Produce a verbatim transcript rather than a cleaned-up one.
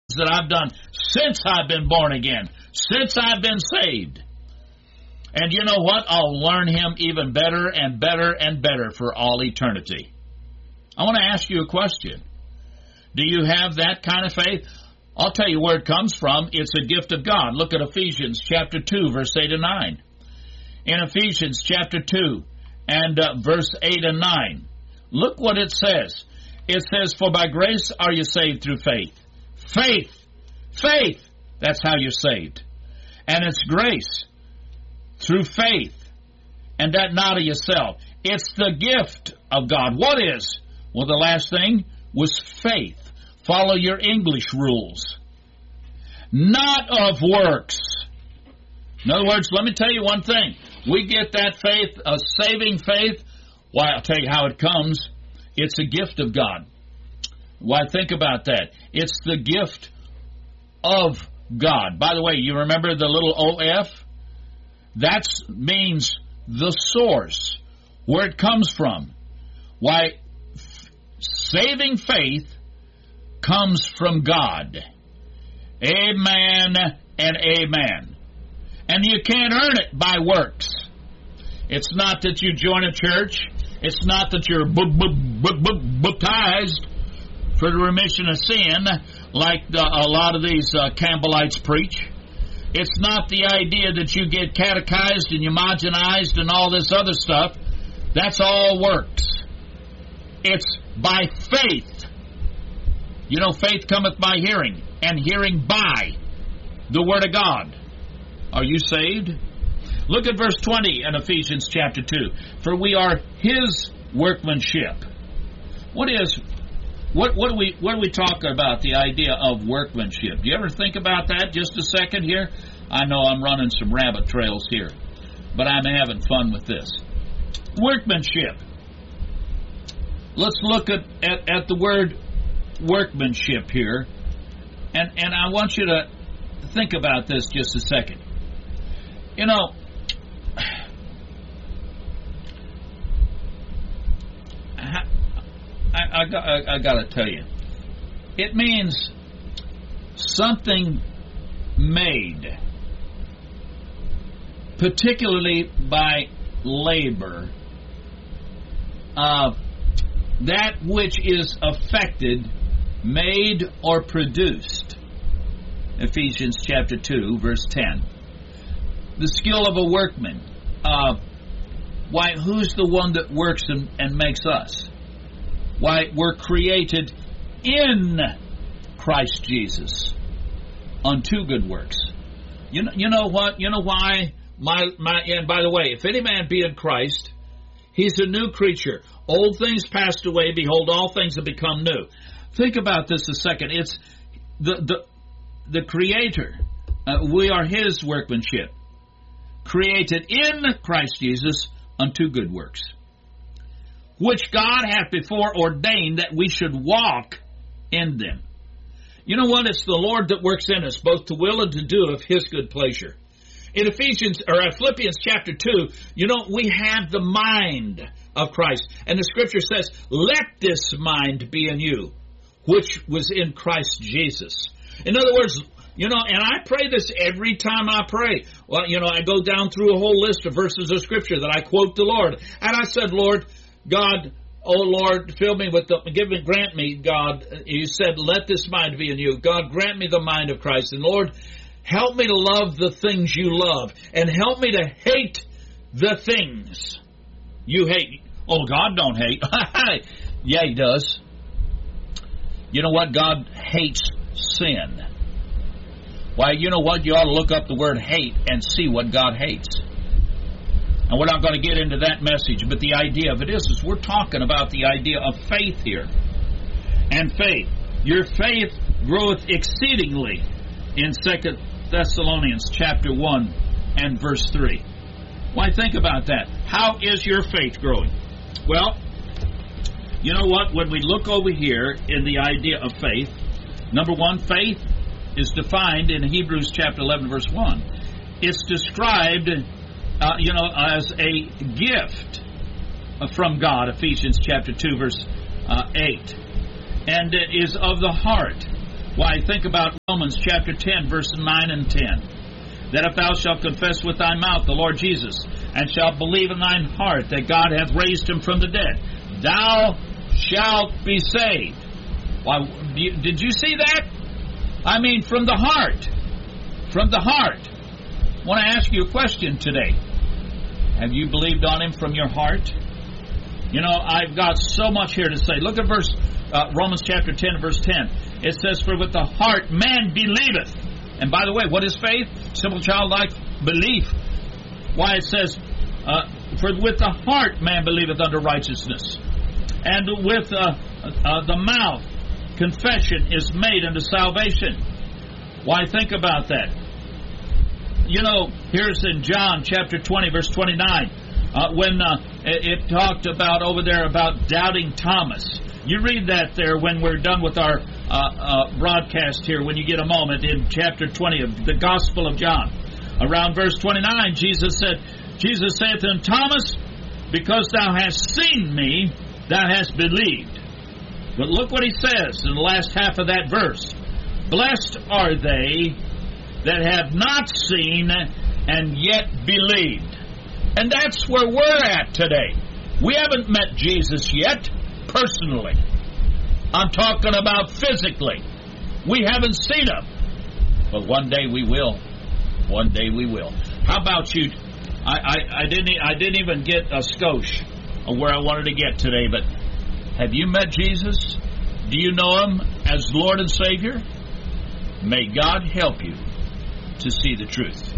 that I've done since I've been born again, since I've been saved. And you know what? I'll learn Him even better and better and better for all eternity. I want to ask you a question. Do you have that kind of faith? I'll tell you where it comes from. It's a gift of God. Look at Ephesians chapter two, verse eight and nine. In Ephesians chapter two and uh, verse eight and nine, look what it says. It says, "For by grace are you saved through faith." Faith. Faith. That's how you're saved. And it's grace through faith. And that not of yourself. It's the gift of God. What is? Well, the last thing was faith. Follow your English rules. Not of works. In other words, let me tell you one thing. We get that faith, a saving faith. Why, I'll tell you how it comes. It's a gift of God. Why, think about that. It's the gift of God. By the way, you remember the little O F? That means the source, where it comes from. Why, f- saving faith comes from God. Amen and amen. And you can't earn it by works. It's not that you join a church. It's not that you're bu- bu- bu- bu- baptized for the remission of sin, like the, a lot of these uh, Campbellites preach. It's not the idea that you get catechized and homogenized and all this other stuff. That's all works. It's by faith. You know, faith cometh by hearing, and hearing by the Word of God. Are you saved? Look at verse twenty in Ephesians chapter two. For we are His workmanship. What is, what, what do we, what do we talk about, the idea of workmanship? Do you ever think about that? Just a second here. I know I'm running some rabbit trails here, but I'm having fun with this. Workmanship. Let's look at, at, at the word workmanship here, and, and I want you to think about this just a second. You know, I, I, I, I got to tell you, it means something made, particularly by labor, uh, that which is affected, made, or produced. Ephesians chapter two, verse ten. The skill of a workman. Uh, why, who's the one that works and, and makes us? Why, we're created in Christ Jesus unto good works. You know, you know what? You know why? My, my, and by the way, if any man be in Christ, he's a new creature. Old things passed away. Behold, all things have become new. Think about this a second. It's the the the Creator. Uh, we are His workmanship, created in Christ Jesus unto good works, which God hath before ordained that we should walk in them. You know what? It's the Lord that works in us, both to will and to do of His good pleasure. In Ephesians or Philippians chapter two, you know, we have the mind of Christ. And the Scripture says, let this mind be in you, which was in Christ Jesus. In other words, you know, and I pray this every time I pray. Well, you know, I go down through a whole list of verses of Scripture that I quote the Lord. And I said, Lord, God, oh Lord, fill me with the, give me, grant me, God, you said, let this mind be in you. God, grant me the mind of Christ. And Lord, help me to love the things you love, and help me to hate the things you hate. Oh, God don't hate. Yeah, He does. You know what? God hates sin. Why, you know what? You ought to look up the word hate and see what God hates. And we're not going to get into that message, but the idea of it is, is we're talking about the idea of faith here. And faith. Your faith groweth exceedingly in Second Thessalonians chapter one and verse three. Why, think about that. How is your faith growing? Well, you know what? When we look over here in the idea of faith, number one, faith is defined in Hebrews chapter eleven, verse one. It's described, uh, you know, as a gift from God, Ephesians chapter two, verse uh, eight. And it is of the heart. Why, think about Romans chapter ten, verses nine and ten. That if thou shalt confess with thy mouth the Lord Jesus, and shalt believe in thine heart that God hath raised him from the dead, thou shalt be saved. Why, did you see that? I mean, from the heart. From the heart. I want to ask you a question today. Have you believed on him from your heart? You know, I've got so much here to say. Look at verse uh, Romans chapter ten, verse ten. It says, for with the heart man believeth. And by the way, what is faith? Simple childlike belief. Why, it says, uh, for with the heart man believeth unto righteousness, and with uh, uh, the mouth confession is made unto salvation. Why, think about that. You know, here's in John chapter twenty, verse twenty-nine, uh, when uh, it, it talked about over there about doubting Thomas. You read that there when we're done with our uh, uh, broadcast here, when you get a moment, in chapter twenty of the Gospel of John. Around verse twenty-nine, Jesus said, Jesus saith unto Thomas, because thou hast seen me, thou hast believed. But look what he says in the last half of that verse. Blessed are they that have not seen and yet believed. And that's where we're at today. We haven't met Jesus yet, personally. I'm talking about physically. We haven't seen him. But one day we will. One day we will. How about you? I, I, I didn't I didn't even get a skosh of where I wanted to get today, but have you met Jesus? Do you know him as Lord and Savior? May God help you to see the truth.